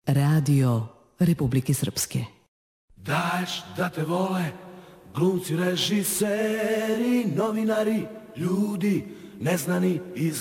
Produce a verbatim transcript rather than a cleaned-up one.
Radio Republike Srpske. Daješ da te vole glumci, režiseri, novinari, ljudi neznani iz